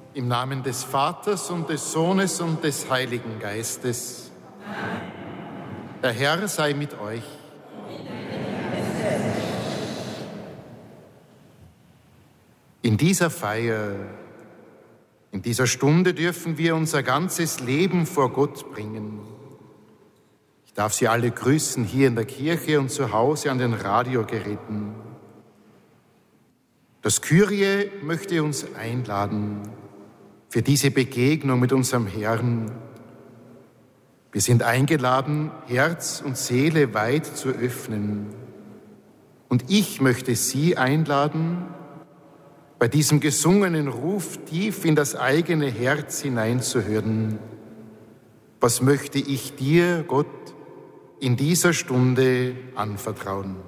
Im Namen des Vaters und des Sohnes und des Heiligen Geistes. Der Herr sei mit euch. In dieser Feier, in dieser Stunde dürfen wir unser ganzes Leben vor Gott bringen. Ich darf Sie alle grüßen hier in der Kirche und zu Hause an den Radiogeräten. Das Kyrie möchte uns einladen für diese Begegnung mit unserem Herrn. Wir sind eingeladen, Herz und Seele weit zu öffnen. Und ich möchte Sie einladen, bei diesem gesungenen Ruf tief in das eigene Herz hineinzuhören. Was möchte ich dir, Gott, in dieser Stunde anvertrauen?